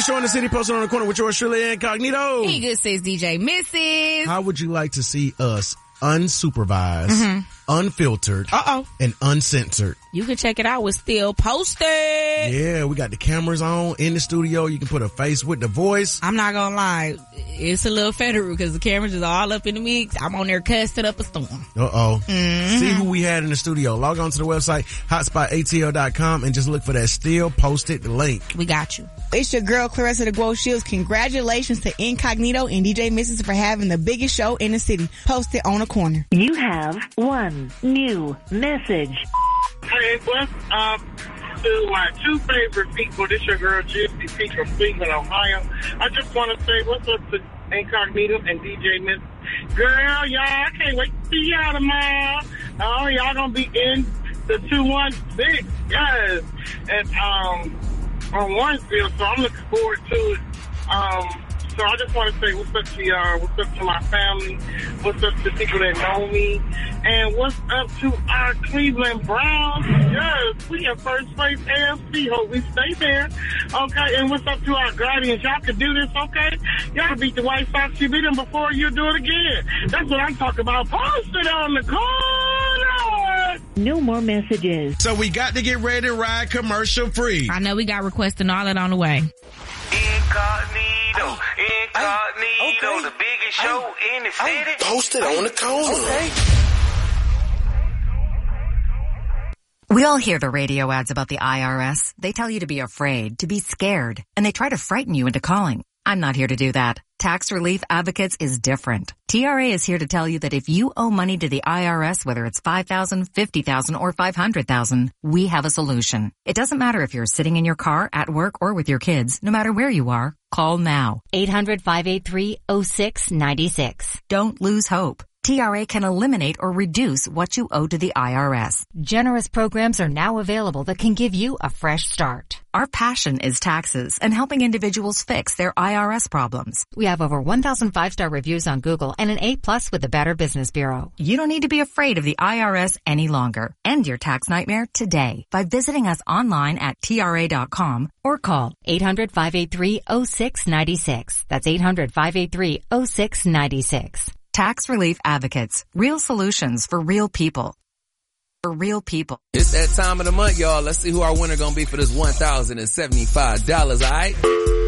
biggest show in the city, posted on the corner with yours truly, Incognito. He good says DJ Mrs. How would you like to see us unsupervised, unfiltered, and uncensored? You can check it out. We're still posted. Yeah, we got the cameras on in the studio. You can put a face with the voice. I'm not gonna lie. It's a little federal because the cameras is all up in the mix. I'm on there cussing up a storm. See who we had in the studio. Log on to the website, hotspotatl.com, and just look for that still posted link. We got you. It's your girl, Clarissa the Glow Shields. Congratulations to Incognito and DJ Mrs. for having the biggest show in the city. Posted on the corner. You have one new message. Hey, what's up to my two favorite people? This your girl, Gypsy P from Cleveland, Ohio. I just want to say what's up to Incognito and DJ Miss. Girl, y'all, I can't wait to see y'all tomorrow. Oh, y'all gonna be in the 216, yes. And, on Warrensville, so I'm looking forward to it. So I just want to say what's up to y'all, what's up to my family, what's up to people that know me, and what's up to our Cleveland Browns. Yes, we in first place AFC. Hope we stay there. Okay, and what's up to our Guardians? Y'all can do this, okay? Y'all can beat the White Sox. You beat them before, you do it again. That's what I'm talking about. Post it on the corner. No more messages. So we got to get ready to ride commercial free. I know we got requests and all that on the way. Incognito, the biggest show in the city. Posted on the corner. We all hear the radio ads about the IRS. They tell you to be afraid, to be scared, and they try to frighten you into calling. I'm not here to do that. Tax Relief Advocates is different. TRA is here to tell you that if you owe money to the IRS, whether it's $5,000, $50,000, or $500,000, we have a solution. It doesn't matter if you're sitting in your car, at work, or with your kids. No matter where you are, call now. 800-583-0696. Don't lose hope. TRA can eliminate or reduce what you owe to the IRS. Generous programs are now available that can give you a fresh start. Our passion is taxes and helping individuals fix their IRS problems. We have over 1,000 5-star reviews on Google and an A+ with the Better Business Bureau. You don't need to be afraid of the IRS any longer. End your tax nightmare today by visiting us online at TRA.com or call 800-583-0696. That's 800-583-0696. Tax Relief Advocates. Real solutions for real people. For real people. It's that time of the month, y'all. Let's see who our winner gonna be for this $1,075, all right?